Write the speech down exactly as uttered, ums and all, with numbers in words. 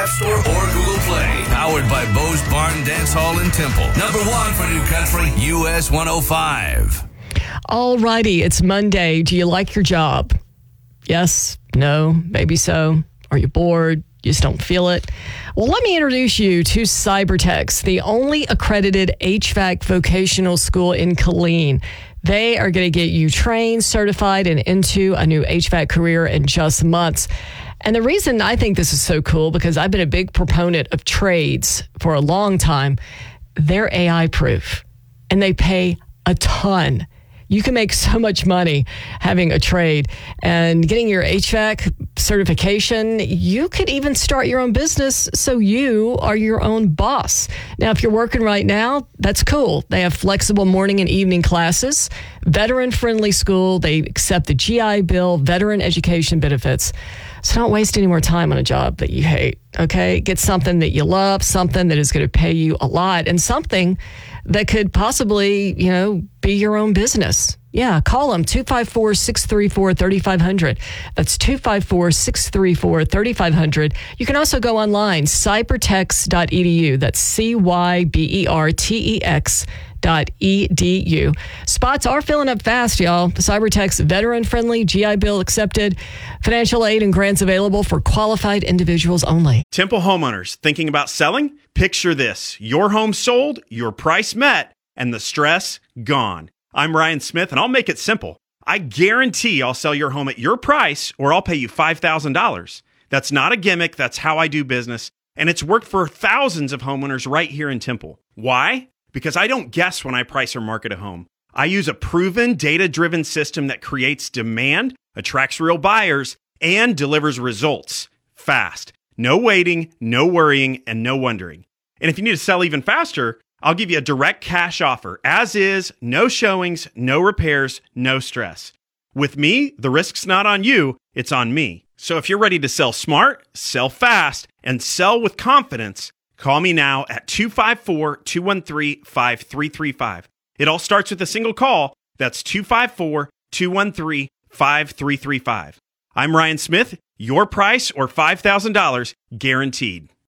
App Store or Google Play. Powered by Bo's Barn Dance Hall in Temple. Number one for New Country, U S one oh five. All righty, it's Monday. Do you like your job? Yes, no, maybe so. Are you bored? You just don't feel it? Well, let me introduce you to Cybertex, the only accredited H V A C vocational school in Killeen. They are going to get you trained, certified, and into a new H V A C career in just months. And the reason I think this is so cool, because I've been a big proponent of trades for a long time, they're A I proof and they pay a ton. You can make so much money having a trade and getting your H V A C certification. You could even start your own business so you are your own boss. Now, if you're working right now, that's cool. They have flexible morning and evening classes, veteran-friendly school. They accept the G I Bill, veteran education benefits. So don't waste any more time on a job that you hate, okay? Get something that you love, something that is going to pay you a lot, and something that could possibly, you know, be your own business. Yeah, call them, two five four, six three four, three five zero zero. That's two five four, six three four, three five zero zero. You can also go online, cybertex dot e d u. That's C Y B E R T E X dot E D U. Spots are filling up fast, y'all. Cybertex, veteran-friendly, G I Bill accepted, financial aid and grants available for qualified individuals only. Temple homeowners thinking about selling? Picture this. Your home sold, your price met, and the stress gone. I'm Ryan Smith, and I'll make it simple. I guarantee I'll sell your home at your price, or I'll pay you five thousand dollars. That's not a gimmick. That's how I do business, and it's worked for thousands of homeowners right here in Temple. Why? Because I don't guess when I price or market a home. I use a proven, data-driven system that creates demand, attracts real buyers, and delivers results fast. No waiting, no worrying, and no wondering. And if you need to sell even faster, I'll give you a direct cash offer, as is, no showings, no repairs, no stress. With me, the risk's not on you, it's on me. So if you're ready to sell smart, sell fast, and sell with confidence, call me now at two five four, two one three, five three three five. It all starts with a single call. That's two five four, two one three, five three three five. I'm Ryan Smith, your price or five thousand dollars guaranteed.